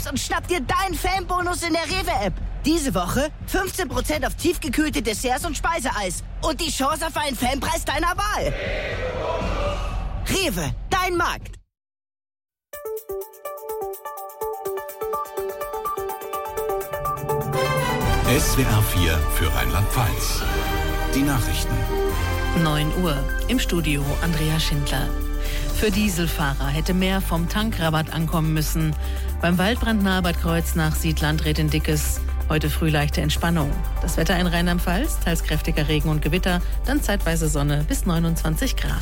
jetzt und schnapp dir deinen Fanbonus in der Rewe-App. Diese Woche 15% auf tiefgekühlte Desserts und Speiseeis. Und die Chance auf einen Fanpreis deiner Wahl. Rewe, dein Markt. SWR 4 für Rheinland-Pfalz. Die Nachrichten. 9 Uhr. Im Studio Andrea Schindler. Für Dieselfahrer hätte mehr vom Tankrabatt ankommen müssen. Beim Waldbrand nahe Bad Kreuznach sieht Landrätin Dickes heute früh leichte Entspannung. Das Wetter in Rheinland-Pfalz, teils kräftiger Regen und Gewitter, dann zeitweise Sonne bis 29 Grad.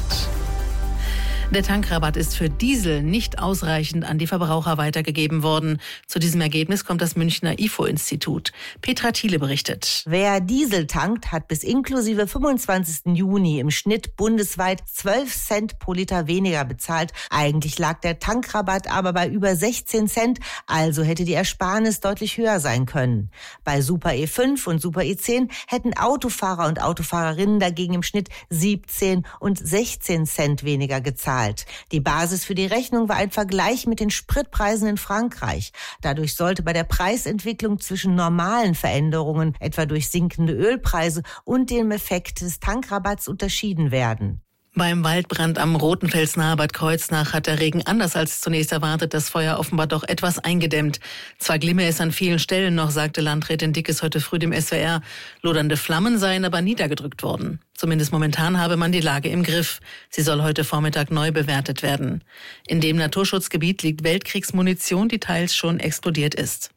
Der Tankrabatt ist für Diesel nicht ausreichend an die Verbraucher weitergegeben worden. Zu diesem Ergebnis kommt das Münchner IFO-Institut. Petra Thiele berichtet. Wer Diesel tankt, hat bis inklusive 25. Juni im Schnitt bundesweit 12 Cent pro Liter weniger bezahlt. Eigentlich lag der Tankrabatt aber bei über 16 Cent, also hätte die Ersparnis deutlich höher sein können. Bei Super E5 und Super E10 hätten Autofahrer und Autofahrerinnen dagegen im Schnitt 17 und 16 Cent weniger gezahlt. Die Basis für die Rechnung war ein Vergleich mit den Spritpreisen in Frankreich. Dadurch sollte bei der Preisentwicklung zwischen normalen Veränderungen, etwa durch sinkende Ölpreise, und dem Effekt des Tankrabatts unterschieden werden. Beim Waldbrand am Rotenfels nahe Bad Kreuznach hat der Regen anders als zunächst erwartet das Feuer offenbar doch etwas eingedämmt. Zwar glimme es an vielen Stellen noch, sagte Landrätin Dickes heute früh dem SWR. Lodernde Flammen seien aber niedergedrückt worden. Zumindest momentan habe man die Lage im Griff. Sie soll heute Vormittag neu bewertet werden. In dem Naturschutzgebiet liegt Weltkriegsmunition, die teils schon explodiert ist.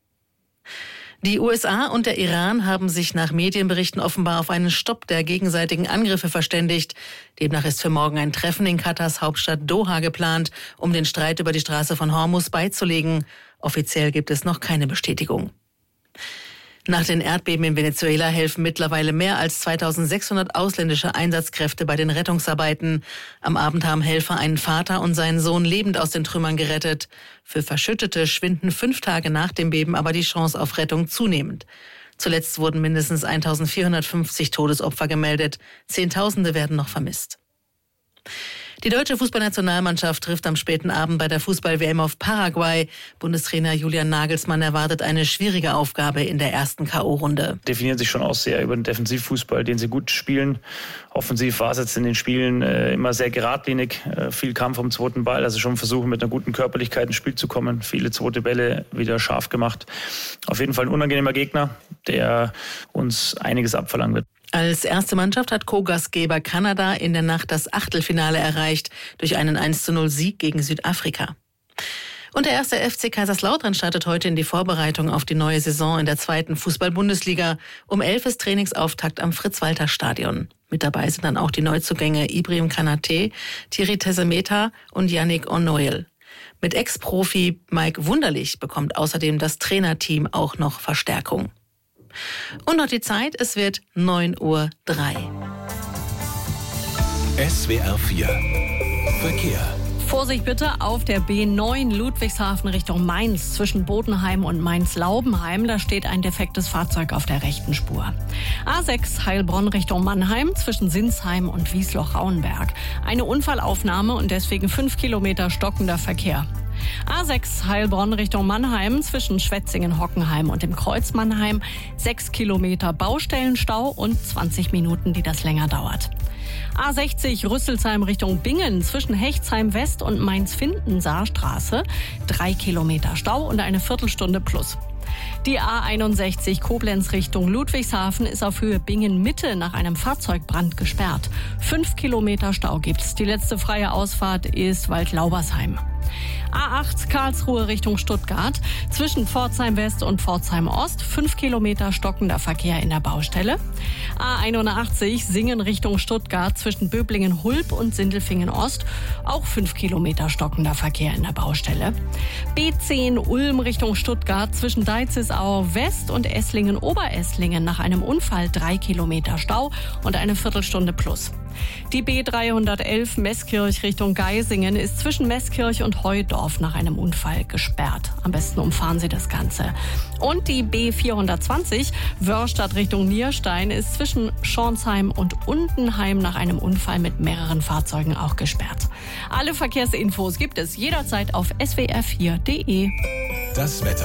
Die USA und der Iran haben sich nach Medienberichten offenbar auf einen Stopp der gegenseitigen Angriffe verständigt. Demnach ist für morgen ein Treffen in Katars Hauptstadt Doha geplant, um den Streit über die Straße von Hormuz beizulegen. Offiziell gibt es noch keine Bestätigung. Nach den Erdbeben in Venezuela helfen mittlerweile mehr als 2600 ausländische Einsatzkräfte bei den Rettungsarbeiten. Am Abend haben Helfer einen Vater und seinen Sohn lebend aus den Trümmern gerettet. Für Verschüttete schwinden 5 Tage nach dem Beben aber die Chance auf Rettung zunehmend. Zuletzt wurden mindestens 1450 Todesopfer gemeldet. Zehntausende werden noch vermisst. Die deutsche Fußballnationalmannschaft trifft am späten Abend bei der Fußball-WM auf Paraguay. Bundestrainer Julian Nagelsmann erwartet eine schwierige Aufgabe in der ersten K.O.-Runde. Definieren sich schon auch sehr über den Defensivfußball, den sie gut spielen. Offensiv war es jetzt in den Spielen immer sehr geradlinig, viel Kampf vom zweiten Ball, also schon versuchen mit einer guten Körperlichkeit ins Spiel zu kommen. Viele zweite Bälle wieder scharf gemacht. Auf jeden Fall ein unangenehmer Gegner, der uns einiges abverlangen wird. Als erste Mannschaft hat Co-Gastgeber Kanada in der Nacht das Achtelfinale erreicht durch einen 1:0-Sieg gegen Südafrika. Und der erste FC Kaiserslautern startet heute in die Vorbereitung auf die neue Saison in der 2. Fußball-Bundesliga. Um 11 ist Trainingsauftakt am Fritz-Walter-Stadion. Mit dabei sind dann auch die Neuzugänge Ibrahim Kanate, Thierry Tessemeta und Yannick Onoil. Mit Ex-Profi Mike Wunderlich bekommt außerdem das Trainerteam auch noch Verstärkung. Und noch die Zeit, es wird 9:03 Uhr. SWR 4 Verkehr. Vorsicht bitte auf der B9 Ludwigshafen Richtung Mainz zwischen Bodenheim und Mainz-Laubenheim. Da steht ein defektes Fahrzeug auf der rechten Spur. A6 Heilbronn Richtung Mannheim zwischen Sinsheim und Wiesloch-Rauenberg. Eine Unfallaufnahme und deswegen 5 Kilometer stockender Verkehr. A6 Heilbronn Richtung Mannheim zwischen Schwetzingen-Hockenheim und dem Kreuz Mannheim 6 Kilometer Baustellenstau und 20 Minuten, die das länger dauert. A60 Rüsselsheim Richtung Bingen zwischen Hechtsheim West und Mainz-Findensaarstraße 3 Kilometer Stau und eine Viertelstunde plus. Die A61 Koblenz Richtung Ludwigshafen ist auf Höhe Bingen-Mitte nach einem Fahrzeugbrand gesperrt. 5 Kilometer Stau gibt's. Die letzte freie Ausfahrt ist Waldlaubersheim. A8 Karlsruhe Richtung Stuttgart zwischen Pforzheim West und Pforzheim Ost 5 Kilometer stockender Verkehr in der Baustelle. A81 Singen Richtung Stuttgart zwischen Böblingen-Hulb und Sindelfingen Ost auch 5 Kilometer stockender Verkehr in der Baustelle. B10 Ulm Richtung Stuttgart zwischen Deizisau West und Esslingen-Oberesslingen nach einem Unfall 3 Kilometer Stau und eine Viertelstunde plus. Die B311 Meßkirch Richtung Geisingen ist zwischen Meßkirch und Heudorf nach einem Unfall gesperrt. Am besten umfahren Sie das Ganze. Und die B420 Wörrstadt Richtung Nierstein ist zwischen Schornsheim und Undenheim nach einem Unfall mit mehreren Fahrzeugen auch gesperrt. Alle Verkehrsinfos gibt es jederzeit auf swr4.de. Das Wetter.